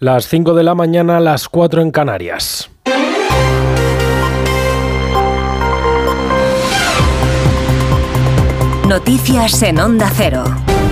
Las 5 de la mañana, las 4 en Canarias. Noticias en Onda Cero.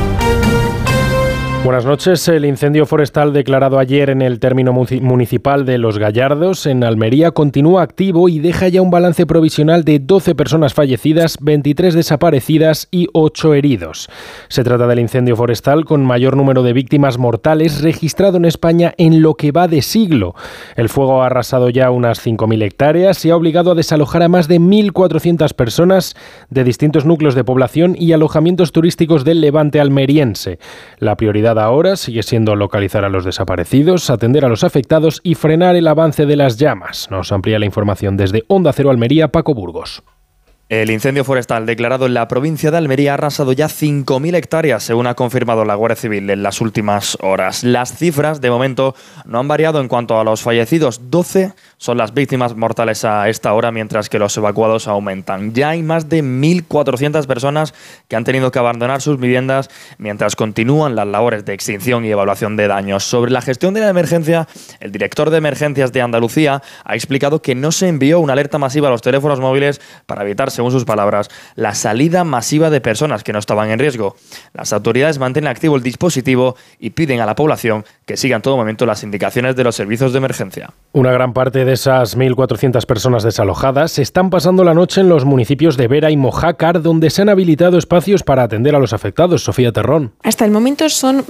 Buenas noches. El incendio forestal declarado ayer en el término municipal de Los Gallardos, en Almería, continúa activo y deja ya un balance provisional de 12 personas fallecidas, 23 desaparecidas y 8 heridos. Se trata del incendio forestal con mayor número de víctimas mortales registrado en España en lo que va de siglo. El fuego ha arrasado ya unas 5.000 hectáreas y ha obligado a desalojar a más de 1.400 personas de distintos núcleos de población y alojamientos turísticos del Levante almeriense. La prioridad ahora sigue siendo localizar a los desaparecidos, atender a los afectados y frenar el avance de las llamas. Nos amplía la información desde Onda Cero Almería, Paco Burgos. El incendio forestal declarado en la provincia de Almería ha arrasado ya 5.000 hectáreas, según ha confirmado la Guardia Civil en las últimas horas. Las cifras, de momento, no han variado en cuanto a los fallecidos. 12 son las víctimas mortales a esta hora, mientras que los evacuados aumentan. Ya hay más de 1.400 personas que han tenido que abandonar sus viviendas mientras continúan las labores de extinción y evaluación de daños. Sobre la gestión de la emergencia, el director de emergencias de Andalucía ha explicado que no se envió una alerta masiva a los teléfonos móviles para evitar, según sus palabras, la salida masiva de personas que no estaban en riesgo. Las autoridades mantienen activo el dispositivo y piden a la población que siga en todo momento las indicaciones de los servicios de emergencia. Una gran parte de esas 1.400 personas desalojadas están pasando la noche en los municipios de Vera y Mojácar, donde se han habilitado espacios para atender a los afectados. Sofía Terrón. Hasta el momento son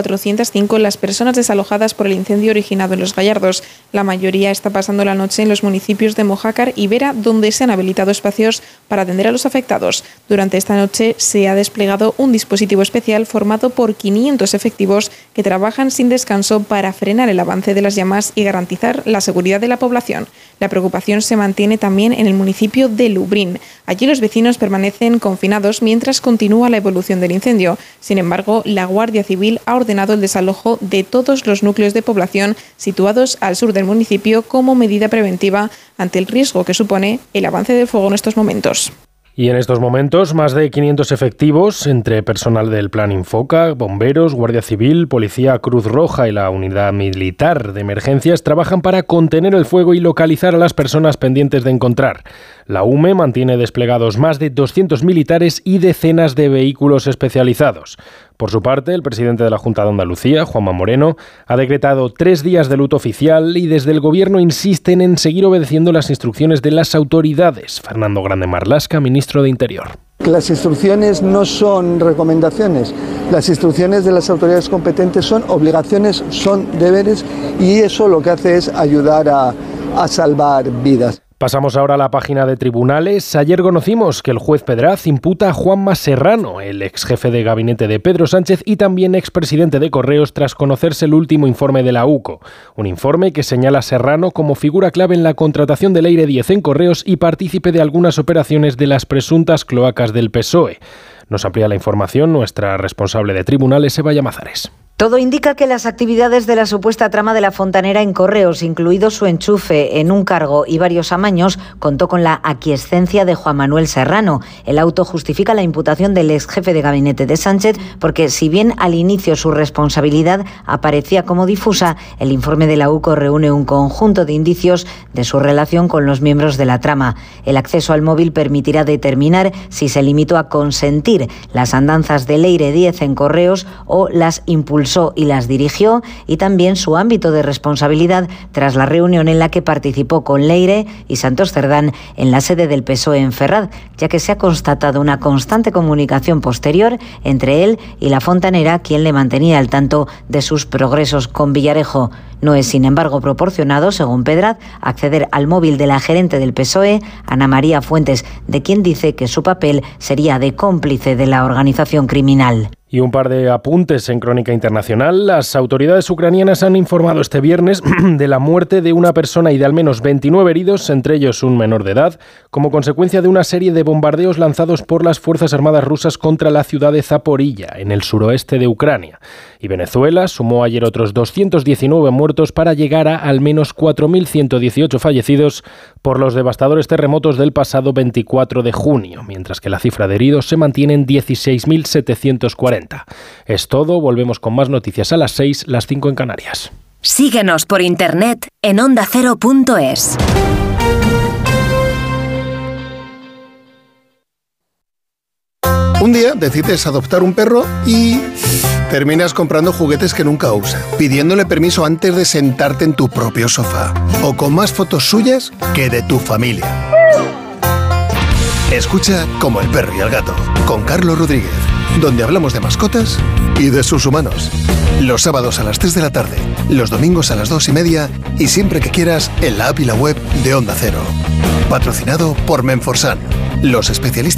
1.405 las personas desalojadas por el incendio originado en Los Gallardos. La mayoría está pasando la noche en los municipios de Mojácar y Vera, donde se han habilitado espacios para atender a los afectados. Durante esta noche se ha desplegado un dispositivo especial formado por 500 efectivos que trabajan sin descanso para frenar el avance de las llamas y garantizar la seguridad de la población. La preocupación se mantiene también en el municipio de Lubrín. Allí los vecinos permanecen confinados mientras continúa la evolución del incendio. Sin embargo, la Guardia Civil ha ordenado el desalojo de todos los núcleos de población situados al sur del municipio como medida preventiva ante el riesgo que supone el avance del fuego en estos momentos. Y en estos momentos, más de 500 efectivos, entre personal del Plan Infoca, bomberos, Guardia Civil, Policía, Cruz Roja y la Unidad Militar de Emergencias, trabajan para contener el fuego y localizar a las personas pendientes de encontrar. La UME mantiene desplegados más de 200 militares y decenas de vehículos especializados. Por su parte, el presidente de la Junta de Andalucía, Juanma Moreno, ha decretado 3 días de luto oficial y desde el Gobierno insisten en seguir obedeciendo las instrucciones de las autoridades. Fernando Grande Marlaska, ministro de Interior. Las instrucciones no son recomendaciones. Las instrucciones de las autoridades competentes son obligaciones, son deberes y eso lo que hace es ayudar a salvar vidas. Pasamos ahora a la página de tribunales. Ayer conocimos que el juez Pedraz imputa a Juanma Serrano, el ex jefe de gabinete de Pedro Sánchez y también expresidente de Correos, tras conocerse el último informe de la UCO. Un informe que señala a Serrano como figura clave en la contratación de Leire Díez en Correos y partícipe de algunas operaciones de las presuntas cloacas del PSOE. Nos amplía la información nuestra responsable de tribunales, Eva Llamazares. Todo indica que las actividades de la supuesta trama de la fontanera en Correos, incluido su enchufe en un cargo y varios amaños, contó con la aquiescencia de Juan Manuel Serrano. El auto justifica la imputación del ex jefe de gabinete de Sánchez porque, si bien al inicio su responsabilidad aparecía como difusa, el informe de la UCO reúne un conjunto de indicios de su relación con los miembros de la trama. El acceso al móvil permitirá determinar si se limitó a consentir las andanzas de Leire Díez en Correos o las impulsó y las dirigió, y también su ámbito de responsabilidad tras la reunión en la que participó con Leire y Santos Cerdán en la sede del PSOE en Ferraz, ya que se ha constatado una constante comunicación posterior entre él y la fontanera, quien le mantenía al tanto de sus progresos con Villarejo. No es, sin embargo, proporcionado, según Pedraz, acceder al móvil de la gerente del PSOE, Ana María Fuentes, de quien dice que su papel sería de cómplice de la organización criminal. Y un par de apuntes en Crónica Internacional. Las autoridades ucranianas han informado este viernes de la muerte de una persona y de al menos 29 heridos, entre ellos un menor de edad, como consecuencia de una serie de bombardeos lanzados por las Fuerzas Armadas rusas contra la ciudad de Zaporilla, en el suroeste de Ucrania. Y Venezuela sumó ayer otros 219 muertos para llegar a al menos 4.118 fallecidos por los devastadores terremotos del pasado 24 de junio, mientras que la cifra de heridos se mantiene en 16.740. Es todo, volvemos con más noticias a las 6, las 5 en Canarias. Síguenos por internet en ondacero.es. Un día decides adoptar un perro y terminas comprando juguetes que nunca usa, pidiéndole permiso antes de sentarte en tu propio sofá, o con más fotos suyas que de tu familia. Escucha Como el perro y el gato, con Carlos Rodríguez, donde hablamos de mascotas y de sus humanos. Los sábados a las 3 de la tarde, los domingos a las 2:30 y siempre que quieras en la app y la web de Onda Cero. Patrocinado por Menforsan, los especialistas